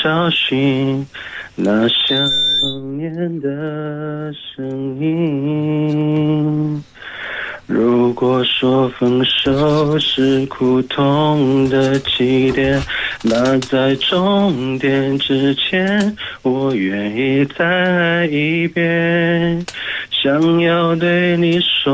吵醒那想念的声音。如果说分手是苦痛的起点，那在终点之前，我愿意再爱一遍。想要对你说